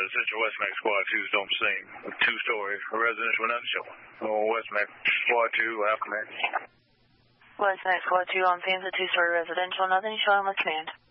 Central Westmac Squad 2's Dome Scene. 2-story residential, nothing showing. Westmac Squad 2, how command? Westmac Squad 2 on scene, 2-story residential, nothing showing with command.